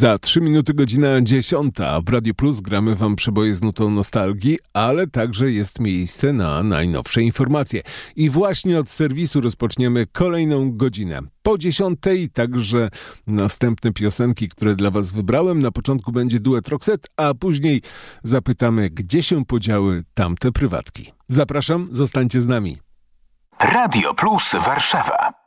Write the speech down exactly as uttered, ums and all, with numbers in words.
Za trzy minuty godzina dziesiąta. W Radio Plus gramy wam przeboje z nutą nostalgii, ale także jest miejsce na najnowsze informacje. I właśnie od serwisu rozpoczniemy kolejną godzinę. Po dziesiątej także następne piosenki, które dla was wybrałem. Na początku będzie duet Roxette, a później zapytamy, gdzie się podziały tamte prywatki. Zapraszam, zostańcie z nami. Radio Plus Warszawa.